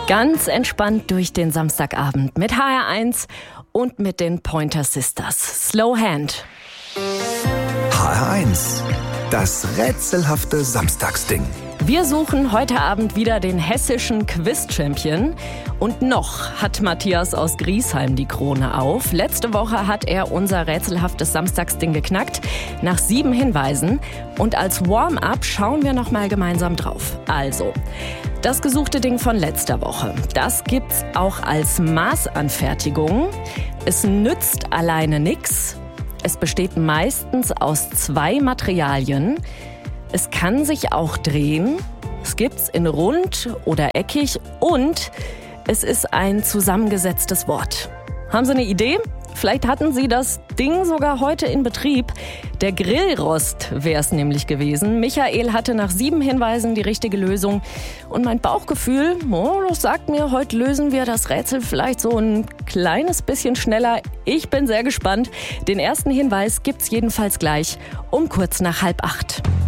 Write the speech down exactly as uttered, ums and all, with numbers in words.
Ganz entspannt durch den Samstagabend mit H R eins und mit den Pointer Sisters. Slow Hand. H R eins, das rätselhafte Samstagsding. Wir suchen heute Abend wieder den hessischen Quiz-Champion. Und noch hat Matthias aus Griesheim die Krone auf. Letzte Woche hat er unser rätselhaftes Samstagsding geknackt, nach sieben Hinweisen. Und als Warm-up schauen wir noch mal gemeinsam drauf. Also, das gesuchte Ding von letzter Woche, das gibt's auch als Maßanfertigung. Es nützt alleine nix. Es besteht meistens aus zwei Materialien. Es kann sich auch drehen. Es gibt's in rund oder eckig und es ist ein zusammengesetztes Wort. Haben Sie eine Idee? Vielleicht hatten Sie das Ding sogar heute in Betrieb. Der Grillrost wäre es nämlich gewesen. Michael hatte nach sieben Hinweisen die richtige Lösung. Und mein Bauchgefühl, oh, das sagt mir, heute lösen wir das Rätsel vielleicht so ein kleines bisschen schneller. Ich bin sehr gespannt. Den ersten Hinweis gibt's jedenfalls gleich um kurz nach halb acht.